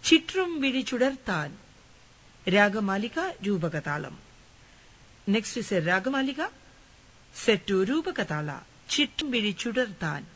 ചിற்றும் വിഴിച്ചുടർത്താൻ. Ragamalika രൂപകതാളം. Next is A ragamalika set to രൂപകതാള ചിற்றும் വിഴിച്ചുടർത്താൻ.